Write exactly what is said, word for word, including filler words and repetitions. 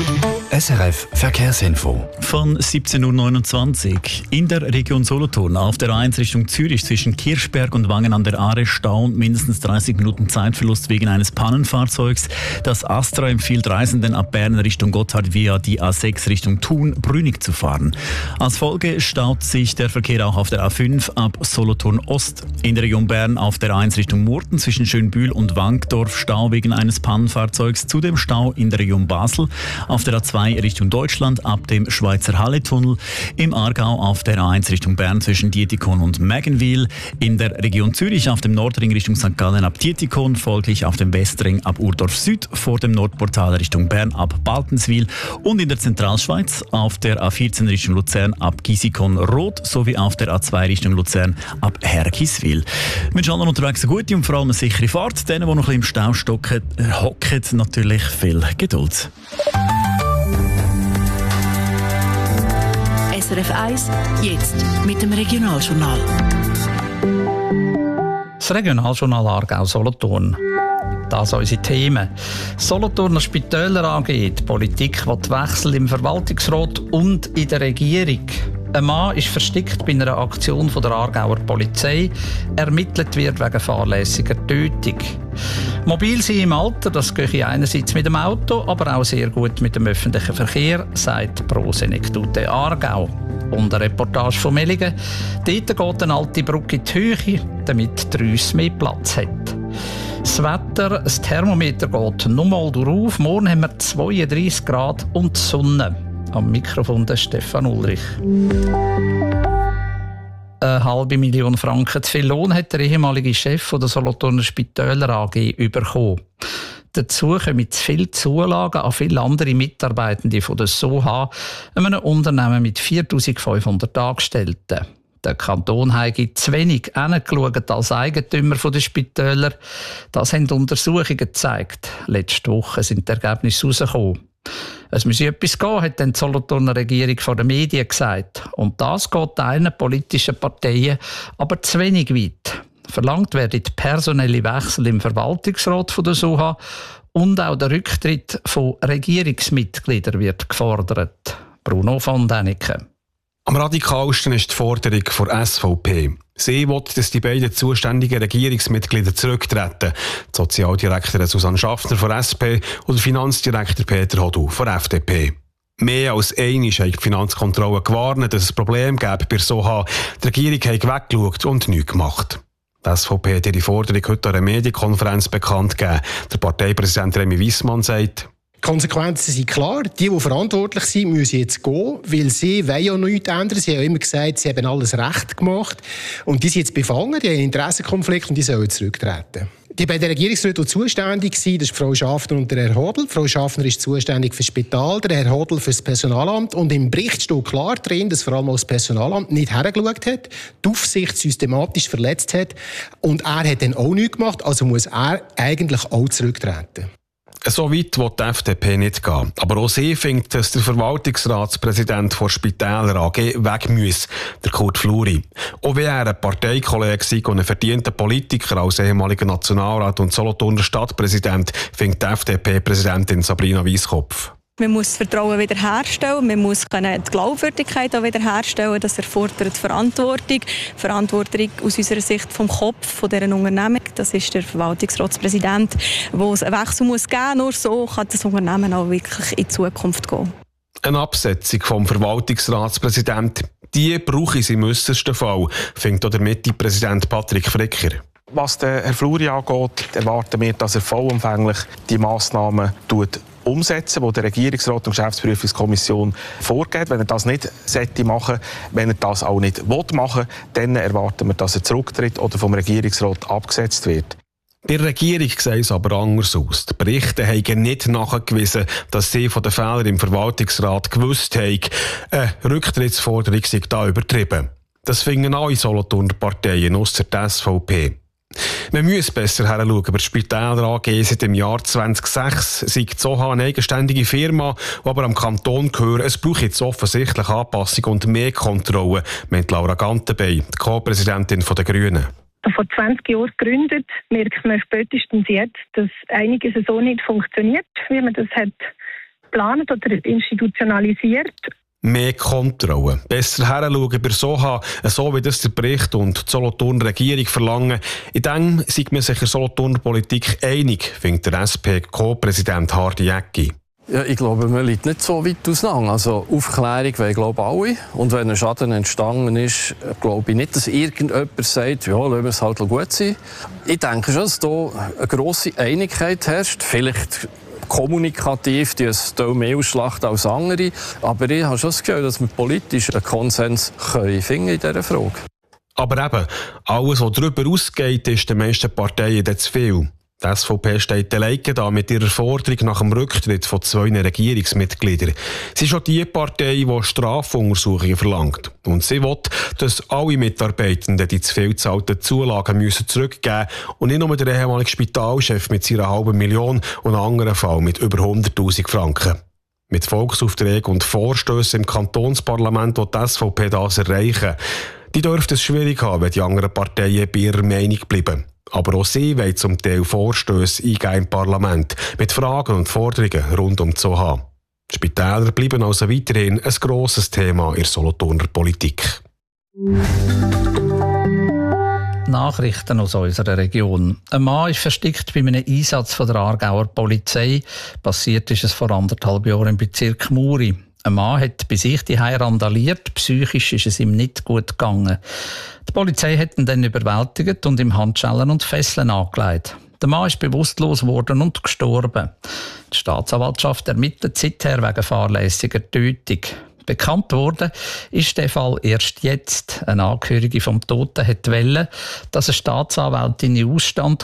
S R F Verkehrsinfo. Von siebzehn Uhr neunundzwanzig. In der Region Solothurn auf der A eins Richtung Zürich zwischen Kirchberg und Wangen an der Aare Stau und mindestens dreißig Minuten Zeitverlust wegen eines Pannenfahrzeugs. Das Astra empfiehlt Reisenden ab Bern Richtung Gotthard via die A sechs Richtung Thun-Brünig zu fahren. Als Folge staut sich der Verkehr auch auf der A fünf ab Solothurn Ost. In der Region Bern auf der A eins Richtung Murten zwischen Schönbühl und Wankdorf Stau wegen eines Pannenfahrzeugs. Zudem Stau in der Region Basel auf der A zwei Richtung Deutschland ab dem Schweizer Halle-Tunnel, im Aargau auf der A eins Richtung Bern zwischen Dietikon und Mägenwil, in der Region Zürich auf dem Nordring Richtung Sankt Gallen ab Dietikon, folglich auf dem Westring ab Urdorf Süd, vor dem Nordportal Richtung Bern ab Baltenswil und in der Zentralschweiz auf der A vierzehn Richtung Luzern ab Gisikon-Rot sowie auf der A zwei Richtung Luzern ab Hergiswil. Wir wünschen allen unterwegs eine gute und vor allem eine sichere Fahrt. Denen, die noch ein bisschen im Stau stocken, hocken, natürlich viel Geduld. S R F eins, jetzt mit dem Regionaljournal. Das Regionaljournal Aargau-Solothurn. Das sind unsere Themen. Solothurner Spitäler A G, die Politik will Wechsel im Verwaltungsrat und in der Regierung. Ein Mann ist versteckt bei einer Aktion von der Aargauer Polizei. Ermittelt wird wegen fahrlässiger Tötung. Mobil sein im Alter, das gehe einerseits mit dem Auto, aber auch sehr gut mit dem öffentlichen Verkehr, sagt Pro Senectute Aargau. Und eine Reportage von Mellingen. Dort geht eine alte Brücke in die Höhe, damit die Rüsse mehr Platz hat. Das Wetter, das Thermometer geht nochmal durch. Morgen haben wir zweiunddreißig Grad und die Sonne. Am Mikrofon der Stefan Ulrich. Eine halbe Million Franken zu viel Lohn hat der ehemalige Chef der Solothurner Spitäler A G bekommen. Dazu kommen zu viele Zulagen an viele andere Mitarbeitende von der S O H A, einem Unternehmen mit viertausendfünfhundert Angestellten. Der Kanton habe zu wenig hingeschaut als Eigentümer der Spitäler. Das haben Untersuchungen gezeigt. Letzte Woche sind die Ergebnisse herausgekommen. Es müsse etwas gehen, hat die Solothurner Regierung vor den Medien gesagt. Und das geht allen politischen Parteien aber zu wenig weit. Verlangt werden personelle Wechsel im Verwaltungsrat der S O H A und auch der Rücktritt von Regierungsmitgliedern wird gefordert. Bruno von Däniken. Am radikalsten ist die Forderung der S V P. Sie will, dass die beiden zuständigen Regierungsmitglieder zurücktreten. Die Sozialdirektorin Susanne Schaffner von S P und der Finanzdirektor Peter Hodu von F D P. Mehr als einmal hat die Finanzkontrolle gewarnt, dass es Probleme gäbe bei S O H A. Die Regierung hat weggeschaut und nichts gemacht. Die S V P hat ihre Forderung heute an einer Medienkonferenz bekannt gegeben. Der Parteipräsident Remy Wiessmann sagt: Die Konsequenzen sind klar. Die, die verantwortlich sind, müssen jetzt gehen, weil sie wollen ja nichts ändern. Sie haben immer gesagt, sie haben alles recht gemacht. Und die sind jetzt befangen, die haben einen Interessenkonflikt und die sollen zurücktreten. Die beiden Regierungsräte, die zuständig sind, das ist Frau Schaffner und der Herr Hodl. Frau Schaffner ist zuständig für das Spital, der Herr Hodl für das Personalamt. Und im Bericht steht klar drin, dass vor allem auch das Personalamt nicht hergeschaut hat, die Aufsicht systematisch verletzt hat. Und er hat dann auch nichts gemacht, also muss er eigentlich auch zurücktreten. So weit will die F D P nicht gehen. Aber auch sie findet, dass der Verwaltungsratspräsident der Spitäler A G weg muss, der Kurt Fluri. Auch wenn er ein Parteikollege sei und ein verdienter Politiker als ehemaliger Nationalrat und Solothurner Stadtpräsident, findet die F D P-Präsidentin Sabrina Weisskopf. Man muss das Vertrauen wiederherstellen, man muss die Glaubwürdigkeit auch wiederherstellen. Das erfordert Verantwortung. Verantwortung aus unserer Sicht vom Kopf von dieser Unternehmung. Das ist der Verwaltungsratspräsident, wo es einen Wechsel muss geben. Nur so kann das Unternehmen auch wirklich in die Zukunft gehen. Eine Absetzung vom Verwaltungsratspräsidenten, die brauche sie im äussersten Fall, findet auch der Mitte-Präsident Patrick Fricker. Was den Herrn Fluri angeht, erwarten wir, dass er vollumfänglich die Massnahmen umsetzen, die der Regierungsrat und die Geschäftsprüfungskommission vorgeht. Wenn er das nicht machen sollte, wenn er das auch nicht machen will, dann erwarten wir, dass er zurücktritt oder vom Regierungsrat abgesetzt wird. Bei der Regierung sieht es aber anders aus. Die Berichte haben nicht nachgewiesen, dass sie von den Fehlern im Verwaltungsrat gewusst haben. Eine Rücktrittsforderung sei da übertrieben. Das finden alle Solothurner Parteien ausser der S V P. Man muss besser hinschauen, aber die Spitäler A G seit dem Jahr zweitausendsechs sei die S O H A eine eigenständige Firma, die aber am Kanton gehört. Es braucht jetzt offensichtlich Anpassung und mehr Kontrolle, meint Laura Gantenbein, die Co-Präsidentin der Grünen. Vor zwanzig Jahren gegründet, merkt man spätestens jetzt, dass einiges so nicht funktioniert, wie man das hat geplant oder institutionalisiert. Mehr Kontrolle, besser heranschauen bei Soha, so wie das der Bericht und die Solothurner Regierung verlangen. In dem sind wir sich in der Solothurner Politik einig, findet der S P-Co-Präsident Hardy Eggi. Ja, ich glaube, man liegt nicht so weit auseinander. Also Aufklärung wollen, glaube ich, alle. Und wenn ein Schaden entstanden ist, glaube ich nicht, dass irgendjemand sagt, ja, lassen wir es halt gut sein. Ich denke schon, dass hier eine grosse Einigkeit herrscht. Vielleicht kommunikativ, die es mehr ausschlachten als andere. Aber ich habe schon das Gefühl, dass wir politisch einen Konsens können finden in dieser Frage. Aber eben, alles, was darüber ausgeht, ist den meisten Parteien zu viel. Die S V P steht alleine da mit ihrer Forderung nach dem Rücktritt von zwei Regierungsmitgliedern. Sie ist auch die Partei, die Strafuntersuchungen verlangt. Und sie will, dass alle Mitarbeitenden die zu viel gezahlten Zulagen müssen zurückgeben müssen und nicht nur der ehemalige Spitalchef mit seiner halben Million und einem anderen Fall mit über hunderttausend Franken. Mit Volksaufträgen und Vorstößen im Kantonsparlament will die S V P das erreichen. Die dürfte es schwierig haben, wenn die anderen Parteien bei ihrer Meinung bleiben. Aber auch sie wollen zum Teil Vorstösse eingeben im Parlament mit Fragen und Forderungen rund um die Soha. Die Spitäler bleiben also weiterhin ein grosses Thema in der Solothurner Politik. Nachrichten aus unserer Region. Ein Mann ist versteckt bei einem Einsatz von der Aargauer Polizei. Passiert ist es vor anderthalb Jahren im Bezirk Muri. Ein Mann hat bei sich die Hause randaliert, psychisch ist es ihm nicht gut gegangen. Die Polizei hat ihn dann überwältigt und ihm Handschellen und Fesseln angelegt. Der Mann ist bewusstlos geworden und gestorben. Die Staatsanwaltschaft ermittelt seither wegen fahrlässiger Tötung. Bekannt worden ist der Fall erst jetzt. Eine Angehörige vom Toten hat wollen, dass eine Staatsanwältin in Ausstand